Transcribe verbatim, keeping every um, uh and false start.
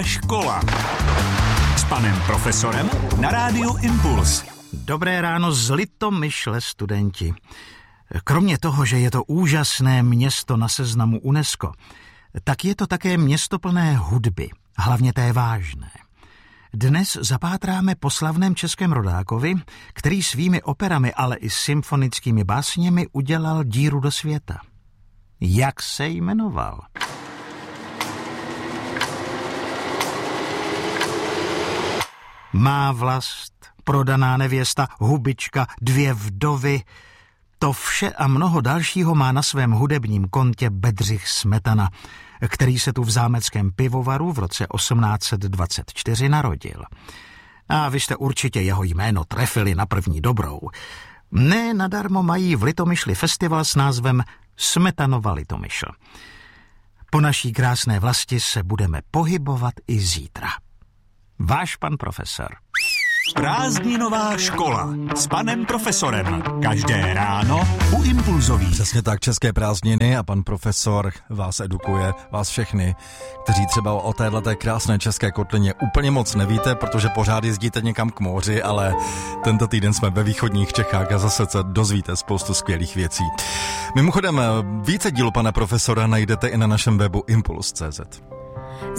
Škola s panem profesorem na rádiu Impuls. Dobré ráno z Litomyšle, studenti. Kromě toho, že je to úžasné město na seznamu UNESCO, tak je to také město plné hudby, hlavně té vážné. Dnes zapátráme po slavném českém rodákovi, který svými operami, ale i symfonickými básněmi udělal díru do světa. Jak se jmenoval? Má vlast, prodaná nevěsta, hubička, dvě vdovy. To vše a mnoho dalšího má na svém hudebním kontě Bedřich Smetana, který se tu v zámeckém pivovaru v roce osmnáct set dvacet čtyři narodil. A vy jste určitě jeho jméno trefili na první dobrou. Ne nadarmo mají v Litomyšli festival s názvem Smetanova Litomyšl. Po naší krásné vlasti se budeme pohybovat i zítra. Váš pan profesor. Prázdninová škola s panem profesorem. Každé ráno u Impulzových. Přesně tak, české prázdniny a pan profesor vás edukuje, vás všechny, kteří třeba o téhleté krásné české kotlině úplně moc nevíte, protože pořád jezdíte někam k moři, ale tento týden jsme ve východních Čechách a zase se dozvíte spoustu skvělých věcí. Mimochodem, více dílu pana profesora najdete i na našem webu impuls tečka cé zet.